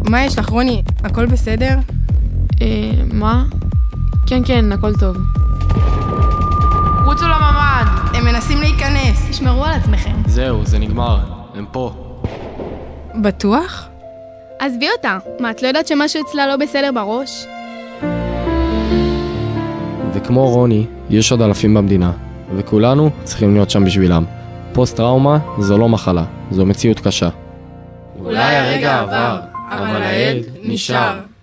מה יש לך, רוני? הכל בסדר? מה? כן, הכל טוב. רוצו לממ"ד! הם מנסים להיכנס. תשמרו על עצמכם. זהו, זה נגמר. הם פה. בטוח? עזבי אותה. מה, את לא יודעת שמשהו אצלה לא בסדר בראש? וכמו רוני, יש עוד אלפים במדינה, וכולנו צריכים להיות שם בשבילם. פוסט-טראומה זו לא מחלה, זו מציאות קשה. אולי הרגע עבר, אבל העד נשאר.